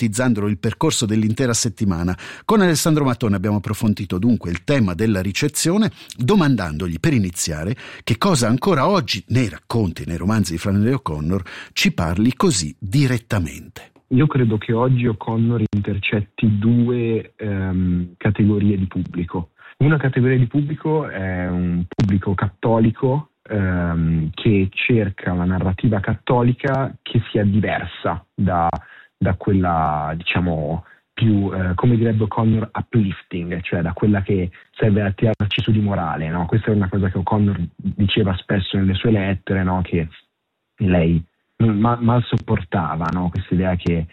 sintetizzandolo il percorso dell'intera settimana. Con Alessandro Mattone abbiamo approfondito dunque il tema della ricezione, domandandogli per iniziare che cosa ancora oggi nei racconti, nei romanzi di Flannery O'Connor ci parli così direttamente. Io credo che oggi O'Connor intercetti due categorie di pubblico. Una categoria di pubblico è un pubblico cattolico che cerca una narrativa cattolica che sia diversa da quella, diciamo, più, come direbbe O'Connor, uplifting, cioè da quella che serve a tirarci su di morale, no? Questa è una cosa che O'Connor diceva spesso nelle sue lettere, no? Che lei mal sopportava, no? Questa idea che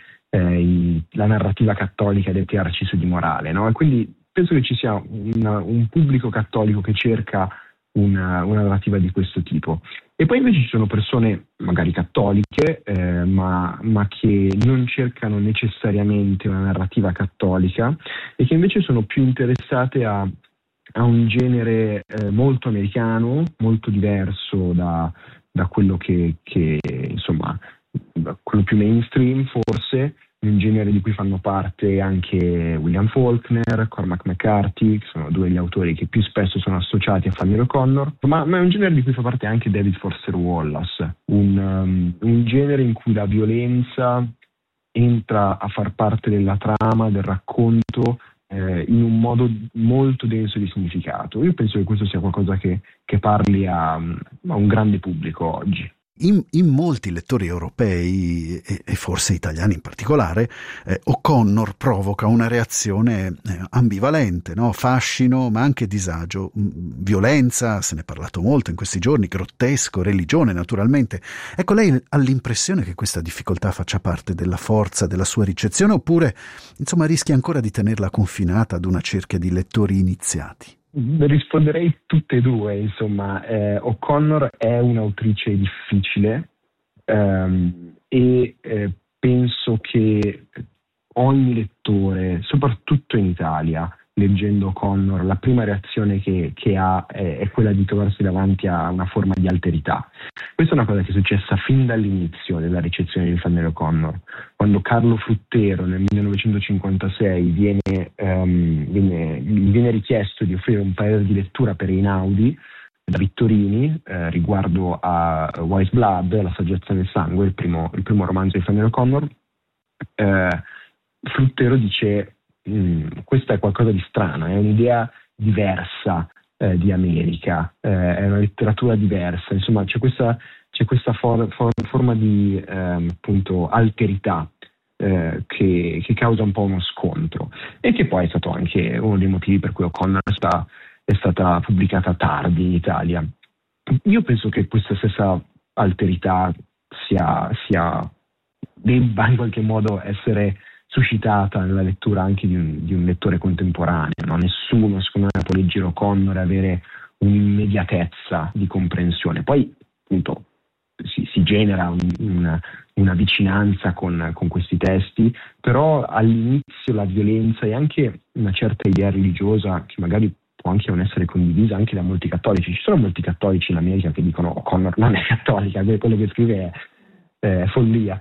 la narrativa cattolica deve tirarci su di morale, no? E quindi penso che ci sia un pubblico cattolico che cerca una narrativa di questo tipo. E poi invece ci sono persone magari cattoliche, ma che non cercano necessariamente una narrativa cattolica e che invece sono più interessate a un genere molto americano, molto diverso da quello che insomma, quello più mainstream forse, un genere di cui fanno parte anche William Faulkner, Cormac McCarthy, che sono due degli autori che più spesso sono associati a Flannery O'Connor, ma è un genere di cui fa parte anche David Foster Wallace, un genere in cui la violenza entra a far parte della trama, del racconto, in un modo molto denso di significato. Io penso che questo sia qualcosa che parli a un grande pubblico oggi. In molti lettori europei e forse italiani in particolare, O'Connor provoca una reazione ambivalente, no? Fascino ma anche disagio, violenza, se ne è parlato molto in questi giorni, grottesco, religione naturalmente. Ecco, lei ha l'impressione che questa difficoltà faccia parte della forza della sua ricezione oppure insomma rischia ancora di tenerla confinata ad una cerchia di lettori iniziati? Risponderei tutte e due, insomma. O'Connor è un'autrice difficile e penso che ogni lettore, soprattutto in Italia, leggendo O'Connor, la prima reazione che ha è quella di trovarsi davanti a una forma di alterità. Questa è una cosa che è successa fin dall'inizio della ricezione di Flannery O'Connor. Quando Carlo Fruttero nel 1956 gli viene richiesto di offrire un parere di lettura per Einaudi da Vittorini riguardo a Wise Blood, La saggezza nel sangue, il primo romanzo di Flannery O'Connor, Fruttero dice questa è qualcosa di strano, è un'idea diversa di America, è una letteratura diversa, insomma c'è questa forma di appunto alterità che causa un po' uno scontro e che poi è stato anche uno dei motivi per cui O'Connor è stata pubblicata tardi in Italia. Io penso che questa stessa alterità debba in qualche modo essere suscitata nella lettura anche di un lettore contemporaneo, no? Nessuno secondo me può leggere O'Connor e avere un'immediatezza di comprensione. Poi appunto si genera una vicinanza con questi testi, però all'inizio la violenza e anche una certa idea religiosa che magari può anche non essere condivisa anche da molti cattolici. Ci sono molti cattolici in America che dicono O'Connor non è cattolica, quello che scrive è follia.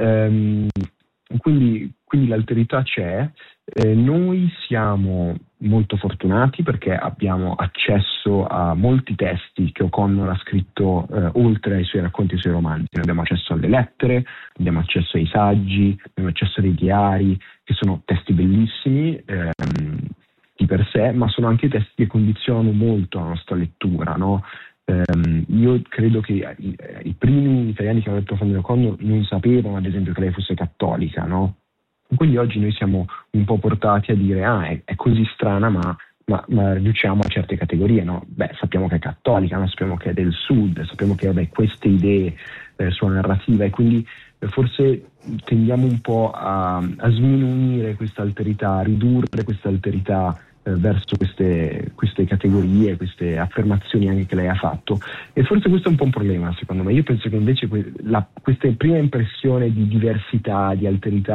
Quindi l'alterità c'è. Noi siamo molto fortunati perché abbiamo accesso a molti testi che O'Connor ha scritto oltre ai suoi racconti e ai suoi romanzi. Noi abbiamo accesso alle lettere, abbiamo accesso ai saggi, abbiamo accesso ai diari, che sono testi bellissimi di per sé, ma sono anche testi che condizionano molto la nostra lettura, no? Io credo che i primi italiani che hanno letto Flannery O'Connor non sapevano ad esempio che lei fosse cattolica, no? Quindi oggi noi siamo un po' portati a dire è così strana ma riduciamo a certe categorie, no? Sappiamo che è cattolica, no? Sappiamo che è del sud, sappiamo che ha queste idee sulla narrativa e quindi forse tendiamo un po' a sminuire questa alterità, a ridurre questa alterità verso queste categorie, queste affermazioni anche che lei ha fatto, e forse questo è un po' un problema secondo me. Io penso che invece questa prima impressione di diversità, di alterità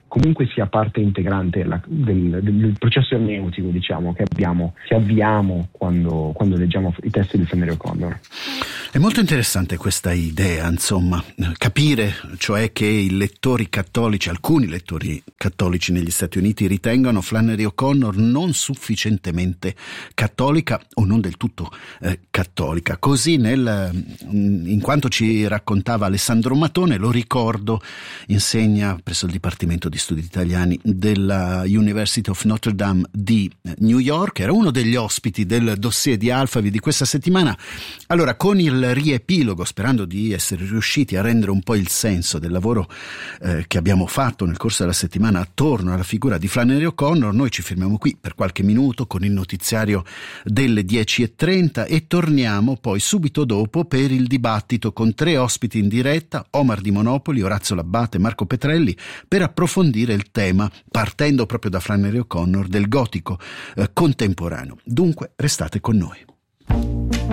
comunque sia parte integrante del processo ermeneutico, diciamo, che avviamo quando leggiamo i testi di Flannery O'Connor. È molto interessante questa idea, insomma, capire cioè che i lettori cattolici, alcuni lettori cattolici negli Stati Uniti ritengono Flannery O'Connor non sufficientemente cattolica o non del tutto cattolica. Così in quanto ci raccontava Alessandro Matone, lo ricordo, insegna presso il Dipartimento di Studi Italiani della University of Notre Dame di New York, era uno degli ospiti del dossier di Alphaville di questa settimana. Allora, con il riepilogo, sperando di essere riusciti a rendere un po' il senso del lavoro che abbiamo fatto nel corso della settimana attorno alla figura di Flannery O'Connor, noi ci fermiamo qui per qualche minuto con il notiziario delle 10:30 e torniamo poi subito dopo per il dibattito con 3 ospiti in diretta, Omar Di Monopoli, Orazio Labbate e Marco Petrelli, per approfondire il tema, partendo proprio da Flannery O'Connor, del gotico contemporaneo. Dunque restate con noi.